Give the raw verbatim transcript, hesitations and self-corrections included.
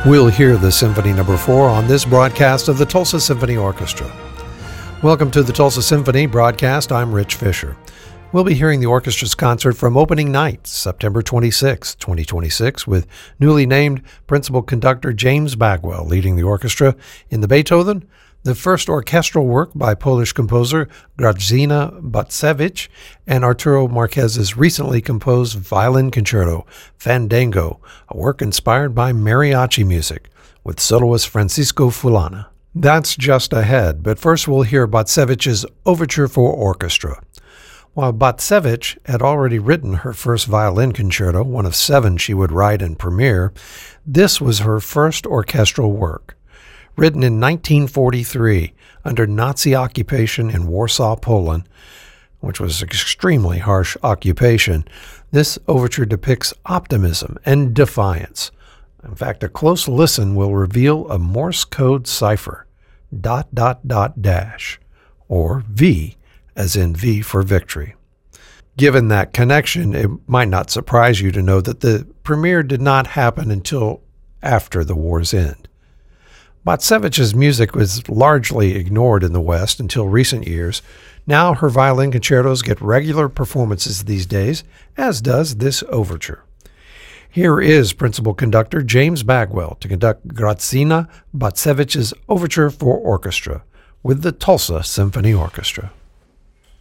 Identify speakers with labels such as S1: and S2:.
S1: We'll hear the Symphony Number four on this broadcast of the Tulsa Symphony Orchestra. Welcome to the Tulsa Symphony broadcast. I'm Rich Fisher. We'll be hearing the orchestra's concert from opening night, September twenty-sixth, twenty twenty-six, with newly named principal conductor James Bagwell leading the orchestra in the Beethoven, the first orchestral work by Polish composer Grażyna Bacewicz, and Arturo Marquez's recently composed violin concerto, Fandango, a work inspired by mariachi music, with soloist Francisco Fulana. That's just ahead, but first we'll hear Bacewicz's Overture for Orchestra. While Bacewicz had already written her first violin concerto, one of seven she would write and premiere, this was her first orchestral work. Written in nineteen forty-three under Nazi occupation in Warsaw, Poland, which was an extremely harsh occupation, this overture depicts optimism and defiance. In fact, a close listen will reveal a Morse code cipher, dot, dot, dot, dash, or V, as in V for victory. Given that connection, it might not surprise you to know that the premiere did not happen until after the war's end. Bacewicz's music was largely ignored in the West until recent years. Now her violin concertos get regular performances these days, as does this overture. Here is principal conductor James Bagwell to conduct Grażyna Bacewicz's Overture for Orchestra with the Tulsa Symphony Orchestra.